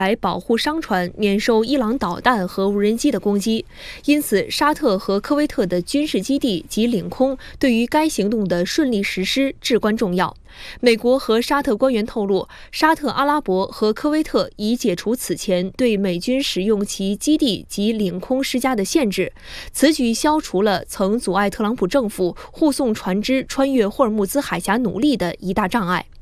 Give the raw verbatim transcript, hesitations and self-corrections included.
来保护商船免受伊朗导弹和无人机的攻击。因此，沙特和科威特的军事基地及领空对于该行动的顺利实施至关重要。美国和沙特官员透露，沙特阿拉伯和科威特已解除此前对美军使用其基地及领空施加的限制，此举消除了曾阻碍特朗普政府护送船只穿越霍尔木兹海峡努力的一大障碍。